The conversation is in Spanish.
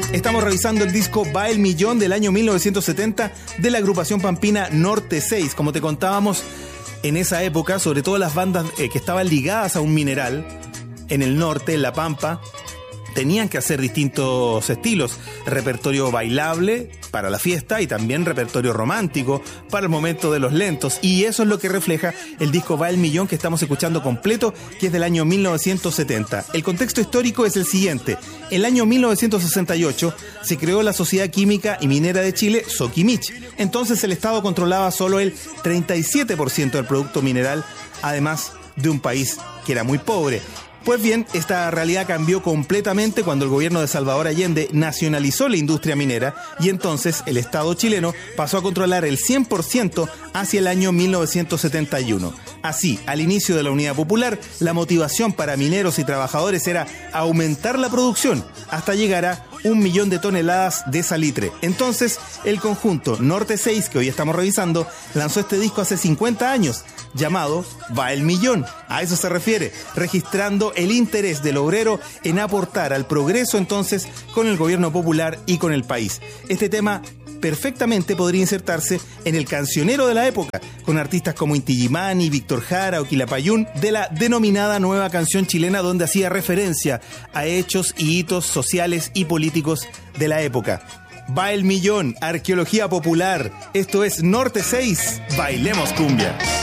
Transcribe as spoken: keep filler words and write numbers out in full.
Estamos revisando el disco Va el Millón del año mil novecientos setenta de la agrupación pampina Norte seis. Como te contábamos, en esa época, sobre todo las bandas eh, que estaban ligadas a un mineral, en el norte, en La Pampa, tenían que hacer distintos estilos, repertorio bailable para la fiesta y también repertorio romántico para el momento de los lentos, y eso es lo que refleja el disco Va el Millón que estamos escuchando completo, que es del año mil novecientos setenta. El contexto histórico es el siguiente: el año mil novecientos sesenta y ocho se creó la Sociedad Química y Minera de Chile, Soquimich. Entonces el Estado controlaba solo el treinta y siete por ciento del producto mineral, además de un país que era muy pobre. Pues bien, esta realidad cambió completamente cuando el gobierno de Salvador Allende nacionalizó la industria minera, y entonces el Estado chileno pasó a controlar el cien por ciento hacia el año mil novecientos setenta y uno. Así, al inicio de la Unidad Popular, la motivación para mineros y trabajadores era aumentar la producción hasta llegar a un millón de toneladas de salitre. Entonces, el conjunto Norte seis, que hoy estamos revisando, lanzó este disco hace cincuenta años, llamado Va el Millón. A eso se refiere, registrando el interés del obrero en aportar al progreso entonces con el gobierno popular y con el país. Este tema perfectamente podría insertarse en el cancionero de la época, con artistas como Inti Illimani, Víctor Jara o Quilapayún, de la denominada nueva canción chilena, donde hacía referencia a hechos y hitos sociales y políticos de la época. Va el Millón, arqueología popular. Esto es Norte seis, bailemos cumbia.